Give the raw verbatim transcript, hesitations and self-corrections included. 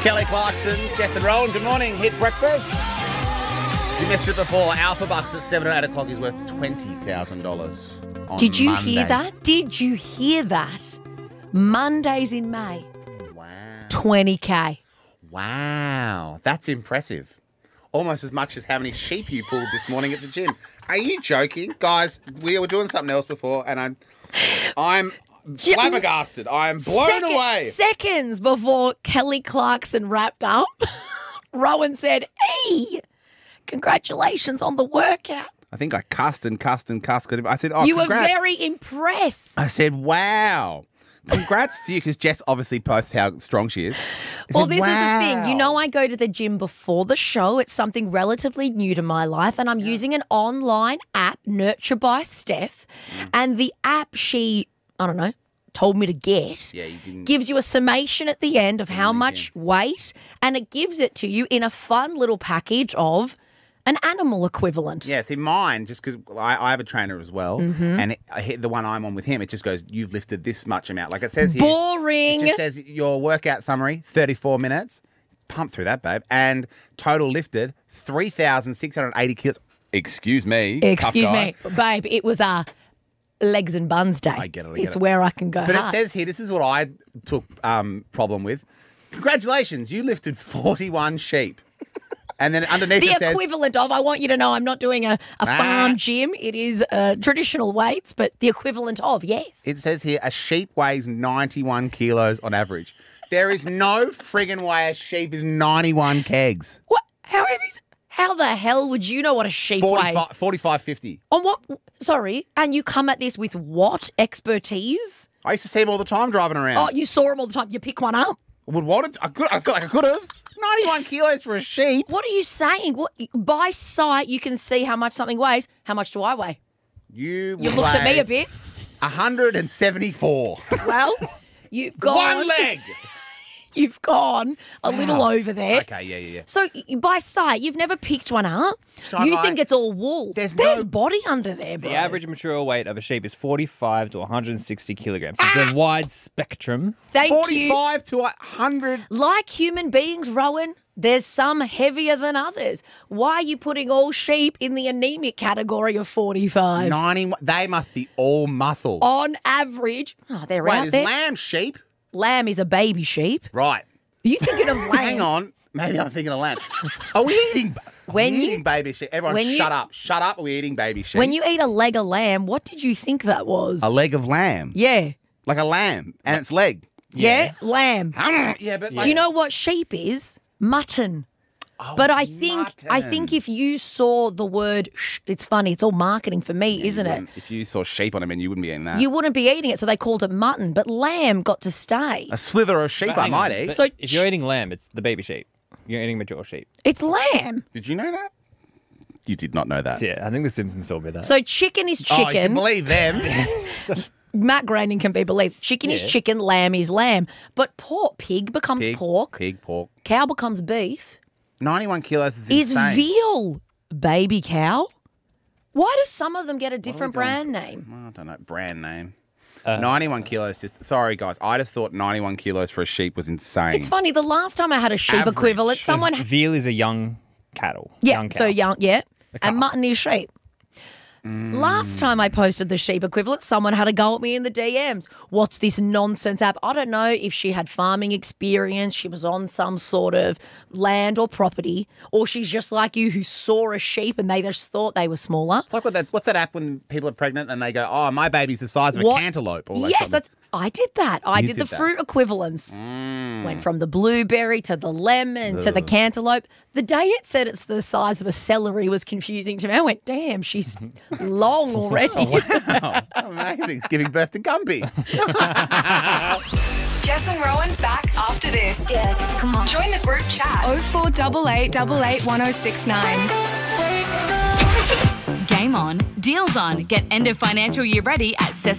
Kelly Clarkson, Jess and Rowan, good morning. Hit breakfast. If you missed it before, Alpha Bucks at seven or eight o'clock is worth twenty thousand dollars. Did you Mondays. hear that? Did you hear that? Mondays in May. Wow. twenty K. Wow. That's impressive. Almost as much as how many sheep you pulled this morning at the gym. Are you joking? Guys, we were doing something else before and I'm, I'm flabbergasted. I am blown Second- away. Seconds before Kelly Clarkson wrapped up, Rowan said, hey, congratulations on the workout. I think I cussed and cussed and cussed. I said, oh, you congrats. were very impressed. I said, wow. Congrats to you, because Jess obviously posts how strong she is. I Well, said, this is the thing. wow. You know, I go to the gym before the show. It's something relatively new to my life, and I'm using an online app, Nurture by Steph. Mm. And the app she, I don't know, told me to get Yeah, you didn't. gives you a summation at the end of how much weight, and it gives it to you in a fun little package of an animal equivalent. Yeah, see, mine, just because I, I have a trainer as well, Mm-hmm. and it, I hit the one I'm on with him, it just goes, you've lifted this much amount. Like it says here. Boring. It just says your workout summary, thirty-four minutes. Pump through that, babe. And total lifted, three thousand six hundred eighty kilos. Excuse me. tough Excuse guy. me, babe, it was a legs and buns day. I get it, I get it's it. where I can go But hard. it says here, this is what I took um, problem with. Congratulations, you lifted forty-one sheep. And then underneath the it says... equivalent of, I want you to know I'm not doing a, a Ah. farm gym. It is uh, traditional weights, but the equivalent of, yes. It says here, a sheep weighs ninety-one kilos on average. There is no friggin' way a sheep is ninety-one kegs. What? How heavy? How the hell would you know what a sheep weighs? forty-five, forty-five fifty. On what? Sorry. And you come at this with what expertise? I used to see them all the time driving around. Oh, you saw them all the time. You pick one up. Would want it? I could. I could. I could have. ninety-one kilos for a sheep. What are you saying? What by sight you can see how much something weighs. How much do I weigh? You. You looked at me a bit. one hundred seventy-four. Well, you've gone. One leg. You've gone a little over there. Okay. Yeah. Yeah. Yeah. So y- by sight, you've never picked one up. Shall you I- think it's all wool. There's There's no- body under there, bro. The average mature weight of a sheep is forty-five to one hundred sixty kilograms. It's a wide spectrum. Thank you. Forty-five to a hundred. Like human beings, Rowan, there's some heavier than others. Why are you putting all sheep in the anemic category of forty-five? Ninety. They must be all muscle. On average, oh, they're Wait, out is there. lamb sheep? Lamb is a baby sheep. Right. Are you thinking of lamb? Hang on. Maybe I'm thinking of lamb. Are we eating? When are we you- eating baby sheep? Everyone, when you- shut up! Shut up! Are we eating baby sheep? When you eat a leg of lamb, what did you think that was? a leg of lamb, Yeah. like a lamb, and its leg. Yeah, lamb. Yeah, but like, Do you know what sheep is? Mutton. Oh, But it's I think I mutton. think if you saw the word, sh- it's funny. It's all marketing for me, You isn't it? wouldn't- If you saw sheep on a menu, you wouldn't be eating that. You wouldn't be eating it, so they called it mutton. But lamb got to stay. a slither of sheep, But I hang might on, eat. but So if you're eating lamb, it's the baby sheep. You're eating mature sheep. It's lamb. Did you know that? You did not know that. Yeah, I think the Simpsons told me that. So chicken is Oh, you can chicken. believe them. Matt Groening can be believed. Chicken is Yeah. chicken. Lamb is lamb. But pork, pig becomes Pig, pork. Pig, pork. Cow becomes beef. ninety-one kilos is Is insane. veal baby cow? Why do some of them get a different doing? brand name? Oh, I don't know. Brand name. Uh, ninety-one kilos. Just sorry, guys. I just thought ninety-one kilos for a sheep was insane. It's funny. The last time I had a sheep Average. equivalent, So someone veal is a young cattle. Yeah, young cow. so young, yeah. calf. And mutton is sheep. Last time I posted the sheep equivalent, someone had a go at me in the D Ms. What's this nonsense app? I don't know if she had farming experience, she was on some sort of land or property, or she's just like you who saw a sheep and they just thought they were smaller. It's like what that, what's that app when people are pregnant and they go, oh, my baby's the size of What? a cantaloupe. Or like Yes, something. that's. I did that. I You did, did the that. fruit equivalents. Mm. Went from the blueberry to the lemon to the cantaloupe. The day it said it's the size of a celery was confusing to me. I went, damn, she's long already. Wow. Amazing. It's giving birth to Gumby. Jess and Rowan back after this. Yeah, come on. Join the group chat. oh four eight eight eight eight one oh six nine. Game on, deals on. Get end of financial year ready at Cecil.